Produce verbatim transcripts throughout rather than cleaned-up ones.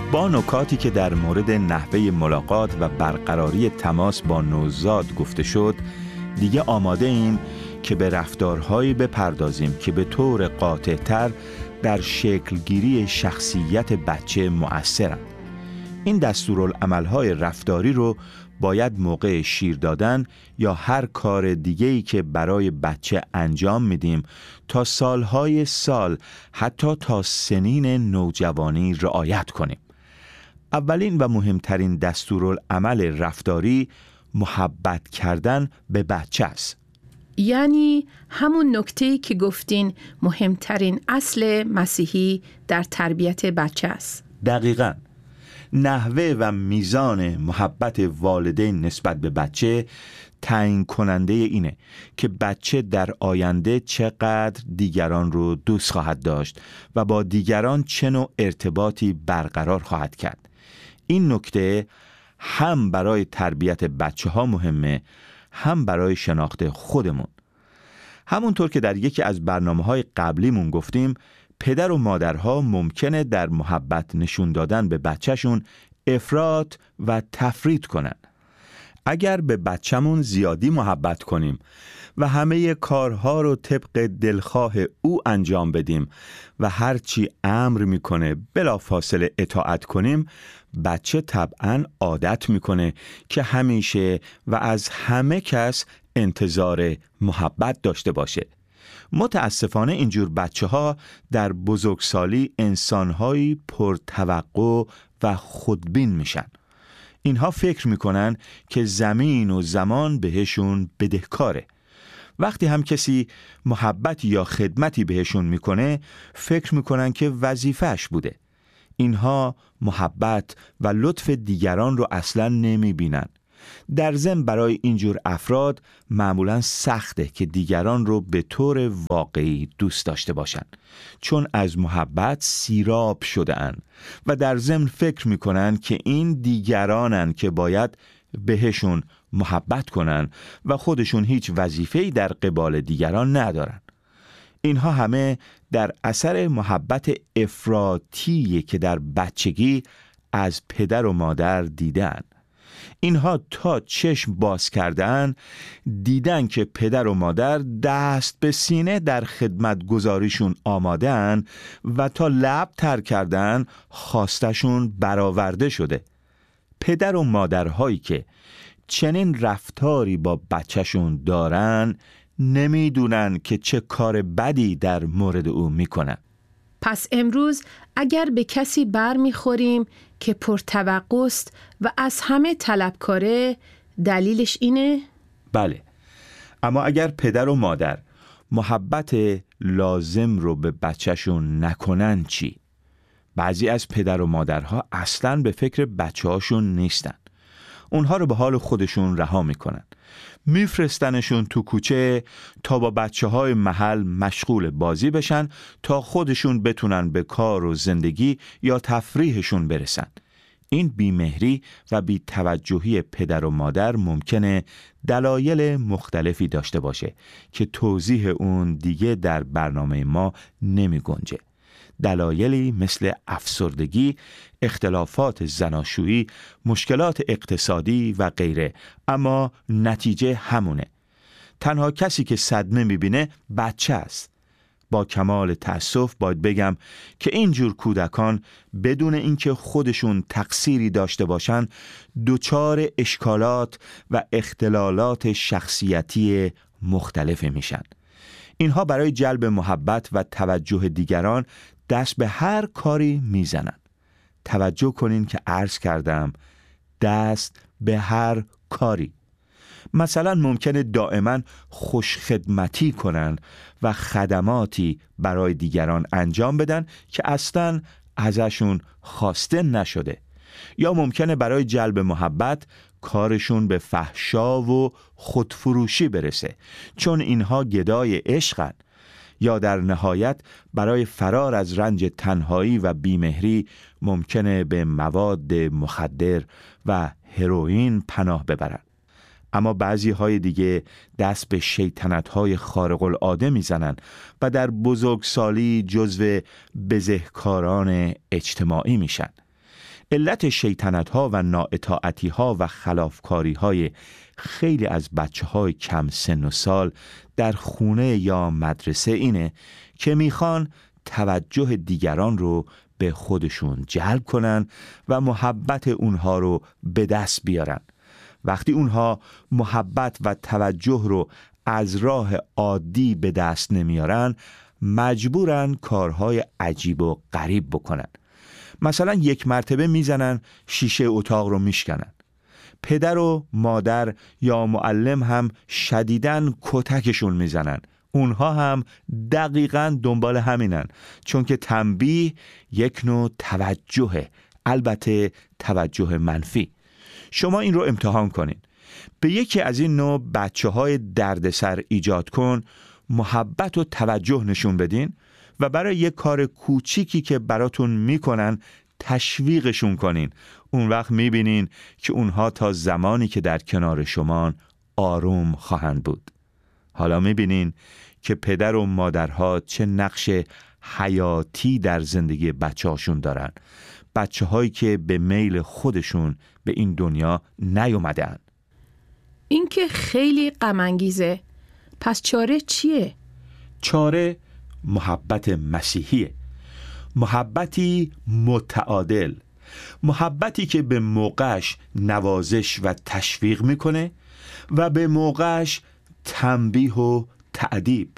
با نکاتی که در مورد نحوه ملاقات و برقراری تماس با نوزاد گفته شد، دیگه آماده ایم که به رفتارهایی بپردازیم که به طور قاطع‌تر در شکلگیری شخصیت بچه مؤثرند. این دستورالعمل‌های رفتاری رو باید موقع شیر دادن یا هر کار دیگه‌ای که برای بچه انجام میدیم تا سالهای سال، حتی تا سنین نوجوانی رعایت کنیم. اولین و مهمترین دستورالعمل رفتاری محبت کردن به بچه است. یعنی همون نکته‌ای که گفتین مهمترین اصل مسیحی در تربیت بچه است. دقیقاً. نحوه و میزان محبت والدین نسبت به بچه تعیین کننده اینه که بچه در آینده چقدر دیگران رو دوست خواهد داشت و با دیگران چه نوع ارتباطی برقرار خواهد کرد. این نکته هم برای تربیت بچه ها مهمه، هم برای شناخت خودمون. همونطور که در یکی از برنامه‌های قبلیمون گفتیم، پدر و مادرها ممکنه در محبت نشون دادن به بچهشون افراط و تفریط کنن. اگر به بچه‌مون زیادی محبت کنیم و همه کارها رو طبق دلخواه او انجام بدیم و هرچی امر میکنه بلافاصله اطاعت کنیم، بچه طبعاً عادت میکنه که همیشه و از همه کس انتظار محبت داشته باشه. متاسفانه اینجور بچه ها در بزرگسالی انسانهایی پرتوقع و خودبین میشن. اینها فکر میکنن که زمین و زمان بهشون بدهکاره. وقتی هم کسی محبت یا خدمتی بهشون میکنه، فکر میکنن که وظیفه‌اش بوده. اینها محبت و لطف دیگران رو اصلاً نمیبینن. در ضمن برای اینجور افراد معمولاً سخته که دیگران رو به طور واقعی دوست داشته باشن، چون از محبت سیراب شده اند و در ضمن فکر میکنن که این دیگرانن که باید بهشون محبت کنن و خودشون هیچ وظیفه‌ای در قبال دیگران ندارن. اینها همه در اثر محبت افراطی که در بچگی از پدر و مادر دیدن. اینها تا چشم باز کردن دیدن که پدر و مادر دست به سینه در خدمت گذاریشون آمادن و تا لب تر کردن خواستشون برآورده شده. پدر و مادرهایی که چنین رفتاری با بچهشون دارن نمیدونن که چه کار بدی در مورد او میکنن. پس امروز اگر به کسی بر میخوریم که پرتوقع است و از همه طلبکاره، دلیلش اینه؟ بله. اما اگر پدر و مادر محبت لازم رو به بچهشون نکنن چی؟ بعضی از پدر و مادرها اصلاً به فکر بچه هاشون نیستن. اونها رو به حال خودشون رها میکنن. میفرستنشون تو کوچه تا با بچه های محل مشغول بازی بشن تا خودشون بتونن به کار و زندگی یا تفریحشون برسن. این بیمهری و بی توجهی پدر و مادر ممکنه دلایل مختلفی داشته باشه که توضیح اون دیگه در برنامه ما نمی گنجه. دلایلی مثل افسردگی، اختلافات زناشویی، مشکلات اقتصادی و غیره، اما نتیجه همونه. تنها کسی که صدمه میبینه بچه است. با کمال تأسف باید بگم که اینجور کودکان بدون اینکه خودشون تقصیری داشته باشن دچار اشکالات و اختلالات شخصیتی مختلف میشن. اینها برای جلب محبت و توجه دیگران دست به هر کاری میزنن. توجه کنین که عرض کردم دست به هر کاری. مثلا ممکنه دائما خوشخدمتی کنن و خدماتی برای دیگران انجام بدن که اصلاً ازشون خواسته نشده. یا ممکنه برای جلب محبت کارشون به فحشا و خودفروشی برسه، چون اینها گدای عشقن. یا در نهایت برای فرار از رنج تنهایی و بیمهری ممکنه به مواد مخدر و هروئین پناه ببرن. اما بعضی های دیگه دست به شیطنت های خارق العاده میزنن و در بزرگسالی جزو بزهکاران اجتماعی میشن. علت شیطنت ها و نااطاعتی ها و خلافکاری های خیلی از بچه های کم سن و سال در خونه یا مدرسه اینه که میخوان توجه دیگران رو به خودشون جلب کنن و محبت اونها رو به دست بیارن. وقتی اونها محبت و توجه رو از راه عادی به دست نمیارن، مجبورن کارهای عجیب و غریب بکنن. مثلا یک مرتبه میزنن شیشه اتاق رو میشکنن. پدر و مادر یا معلم هم شدیداً کتکشون میزنن. اونها هم دقیقاً دنبال همینن، چون که تنبیه یک نوع توجهه، البته توجه منفی. شما این رو امتحان کنین. به یکی از این نوع بچه های دردسر ایجاد کن، محبت و توجه نشون بدین و برای یک کار کوچیکی که براتون میکنن تشویقشون کنین. اون وقت میبینین که اونها تا زمانی که در کنار شما آروم خواهند بود. حالا میبینین که پدر و مادرها چه نقش حیاتی در زندگی بچه هاشون دارن. بچه هایی که به میل خودشون به این دنیا نیومدن. این که خیلی غم انگیزه. پس چاره چیه؟ چاره محبت مسیحیه. محبتی متعادل، محبتی که به موقعش نوازش و تشویق میکنه و به موقعش تنبیه و تأدیب.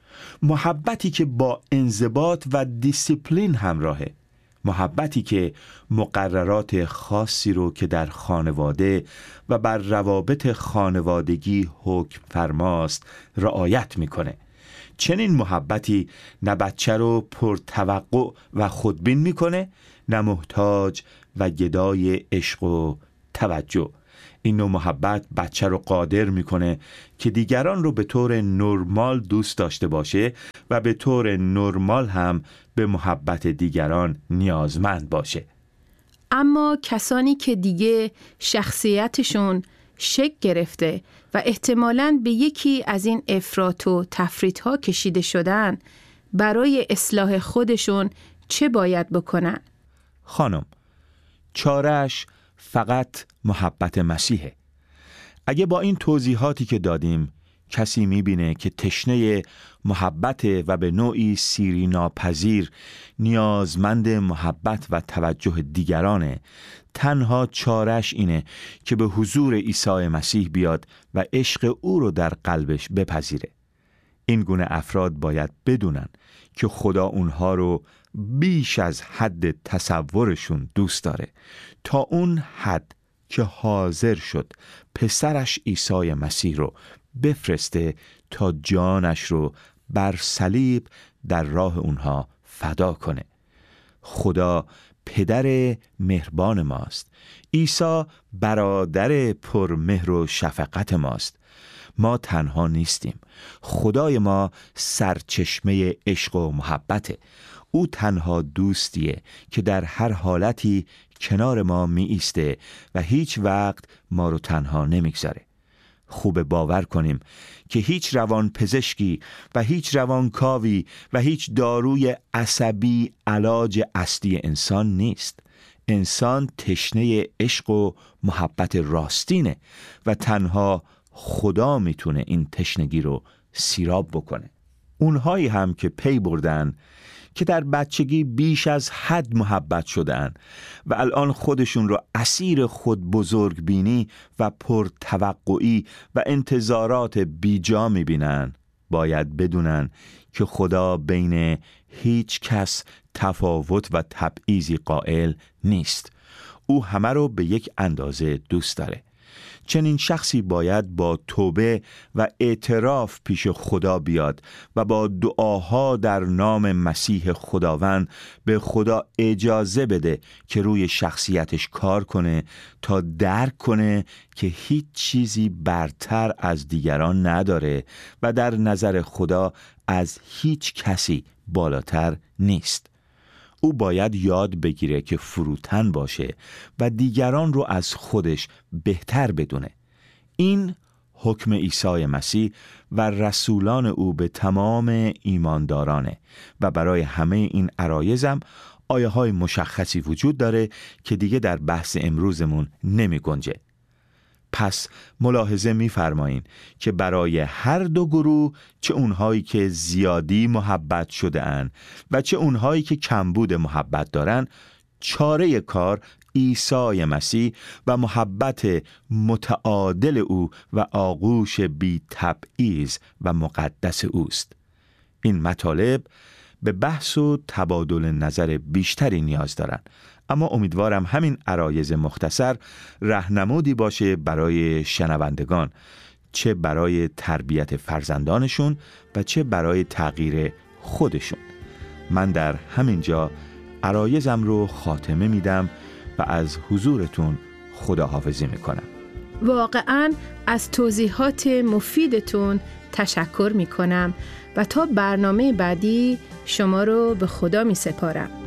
محبتی که با انضباط و دیسیپلین همراهه. محبتی که مقررات خاصی رو که در خانواده و بر روابط خانوادگی حکم فرماست رعایت میکنه. چنین محبتی نه بچه رو پرتوقع و خودبین میکنه، نه محتاج و گدای عشق و توجه. این نوع محبت بچه رو قادر میکنه که دیگران رو به طور نرمال دوست داشته باشه و به طور نرمال هم به محبت دیگران نیازمند باشه. اما کسانی که دیگه شخصیتشون شکل گرفته و احتمالاً به یکی از این افراط و تفریط‌ها کشیده شدن، برای اصلاح خودشون چه باید بکنن؟ خانم، چاره‌اش فقط محبت مسیحه. اگه با این توضیحاتی که دادیم کسی میبینه که تشنه محبت و به نوعی سیری ناپذیر نیازمند محبت و توجه دیگرانه، تنها چاره‌اش اینه که به حضور عیسی مسیح بیاد و عشق او رو در قلبش بپذیره. این گونه افراد باید بدونن که خدا اونها رو بیش از حد تصورشون دوست داره، تا اون حد که حاضر شد پسرش عیسی مسیح رو بفرسته تا جانش رو بر صلیب در راه اونها فدا کنه. خدا پدر مهربان ماست. عیسی برادر پرمهر و شفقت ماست. ما تنها نیستیم. خدای ما سرچشمه عشق و محبته. او تنها دوستیه که در هر حالتی کنار ما می ایسته و هیچ وقت ما رو تنها نمیگذاره. خوب باور کنیم که هیچ روان پزشکی و هیچ روانکاوی و هیچ داروی عصبی علاج اصلی انسان نیست. انسان تشنه عشق و محبت راستینه و تنها خدا میتونه این تشنگی رو سیراب بکنه. اونهایی هم که پی بردن که در بچگی بیش از حد محبت شدن و الان خودشون رو اسیر خود بزرگ بینی و پرتوقعی و انتظارات بیجا میبینن، باید بدونن که خدا بین هیچ کس تفاوت و تبعیضی قائل نیست. او همه رو به یک اندازه دوست داره. چنین شخصی باید با توبه و اعتراف پیش خدا بیاد و با دعاها در نام مسیح خداوند به خدا اجازه بده که روی شخصیتش کار کنه تا درک کنه که هیچ چیزی برتر از دیگران نداره و در نظر خدا از هیچ کسی بالاتر نیست. او باید یاد بگیره که فروتن باشه و دیگران رو از خودش بهتر بدونه. این حکم عیسی مسیح و رسولان او به تمام ایماندارانه و برای همه این عرایزم آیه های مشخصی وجود داره که دیگه در بحث امروزمون نمی گنجه. پس ملاحظه می‌فرمایین که برای هر دو گروه، چه اونهایی که زیادی محبت شده اند و چه اونهایی که کمبود محبت دارن، چاره کار عیسی مسیح و محبت متعادل او و آغوش بی تبعیض و مقدس اوست. این مطالب به بحث و تبادل نظر بیشتری نیاز دارن، اما امیدوارم همین عرایض مختصر راهنمودی باشه برای شنوندگان، چه برای تربیت فرزندانشون و چه برای تغییر خودشون. من در همین جا عرایضم رو خاتمه میدم و از حضورتون خداحافظی میکنم. واقعاً از توضیحات مفیدتون تشکر میکنم و تا برنامه بعدی شما رو به خدا می سپارم.